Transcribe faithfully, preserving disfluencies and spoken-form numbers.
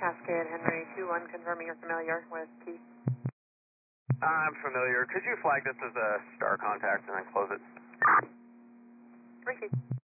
Cascade Henry two one, confirming you're familiar with Keith. I'm familiar. Could you flag this as a star contact and then close it? Thank you.